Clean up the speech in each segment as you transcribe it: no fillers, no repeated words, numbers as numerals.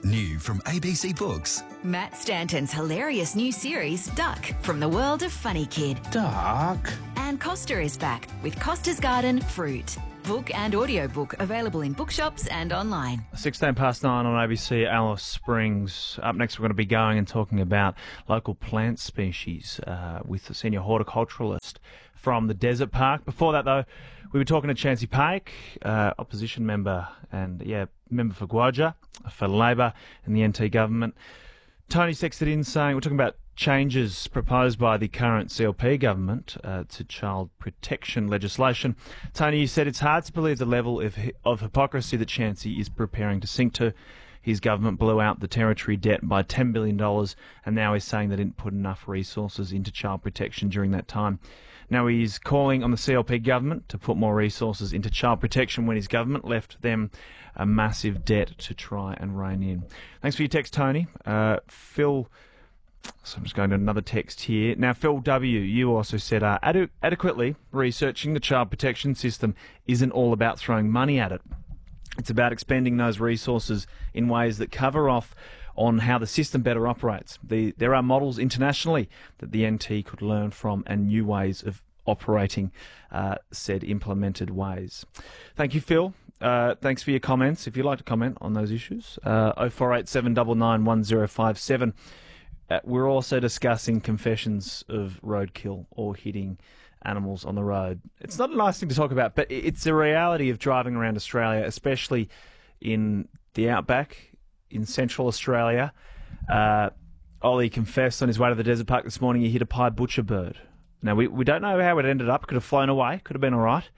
New from ABC Books. Matt Stanton's hilarious new series, Duck, from the world of Funny Kid. Duck. And Costa is back with Costa's Garden Fruit. Book and audiobook available in bookshops and online. 9:16 on ABC Alice Springs. Up next, we're going to be going and talking about local plant species with the senior horticulturalist from the Desert Park. Before that, though, we were talking to Chancey Paik, opposition member and, member for Guaja, for Labor and the NT government. Tony texted in saying, we're talking about changes proposed by the current CLP government to child protection legislation. Tony, you said it's hard to believe the level of hypocrisy that Chancey is preparing to sink to. His government blew out the territory debt by $10 billion, and now he's saying they didn't put enough resources into child protection during that time. Now he's calling on the CLP government to put more resources into child protection when his government left them a massive debt to try and rein in. Thanks for your text, Tony. Phil... So I'm just going to another text here. Now, Phil W., you also said adequately researching the child protection system isn't all about throwing money at it. It's about expending those resources in ways that cover off on how the system better operates. There are models internationally that the NT could learn from and new ways of operating said implemented ways. Thank you, Phil. Thanks for your comments. If you'd like to comment on those issues, 0487 999 1057. We're also discussing confessions of roadkill or hitting animals on the road. It's not a nice thing to talk about, but it's a reality of driving around Australia, especially in the outback, in central Australia. Ollie confessed on his way to the Desert Park this morning he hit a pied butcher bird. Now, we don't know how it ended up. Could have flown away. Could have been all right.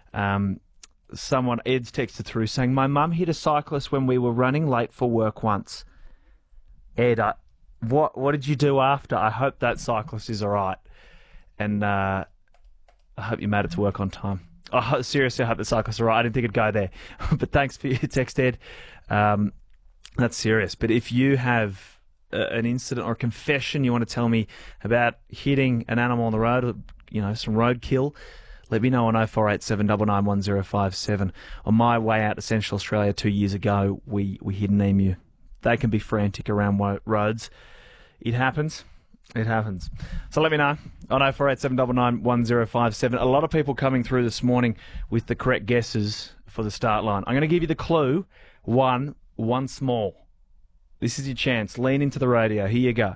Ed's texted through saying, my mum hit a cyclist when we were running late for work once. Ed, What did you do after? I hope that cyclist is all right. And I hope you made it to work on time. Seriously, I hope the cyclist is all right. I didn't think it'd go there. But thanks for your text, Ed. That's serious. But if you have an incident or a confession you want to tell me about hitting an animal on the road, some roadkill, let me know on 0487 999 1057. On my way out to Central Australia 2 years ago, we hit an emu. They can be frantic around roads. It happens. It happens. So let me know on 0487 999 1057. A lot of people coming through this morning with the correct guesses for the start line. I'm going to give you the clue. One small. This is your chance. Lean into the radio. Here you go.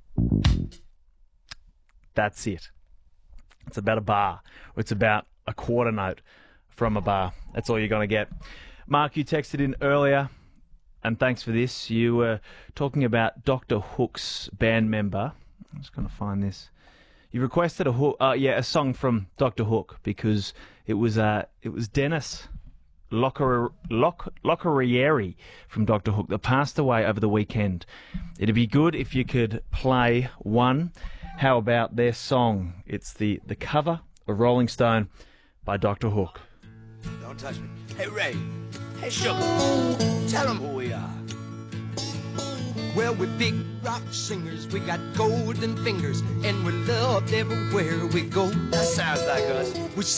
That's it. It's about a bar. Or it's about a quarter note from a bar. That's all you're going to get. Mark, you texted in earlier. And thanks for this. You were talking about Dr. Hook's band member. I'm just going to find this. You requested a song from Dr. Hook because it was Dennis Lockerieri from Dr. Hook that passed away over the weekend. It'd be good if you could play one. How about their song? It's the cover of Rolling Stone by Dr. Hook. Don't touch me. Hey, Ray. Hey, Sugar, tell them who we are. Well, we're big rock singers, we got golden fingers, and we're loved everywhere we go. That sounds like us.